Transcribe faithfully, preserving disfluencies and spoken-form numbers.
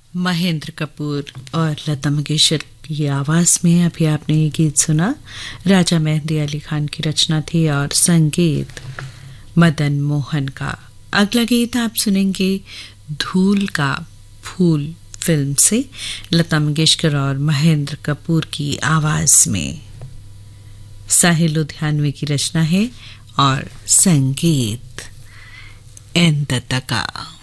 महेंद्र कपूर और लता मंगेशकर की आवाज में अभी आपने ये गीत सुना। राजा मेहंदी अली खान की रचना थी और संगीत मदन मोहन का। अगला गीत आप सुनेंगे धूल का फूल फिल्म से, लता मंगेशकर और महेंद्र कपूर की आवाज में। साहिल लुधियानवी की रचना है और संगीत एन दत्ता का।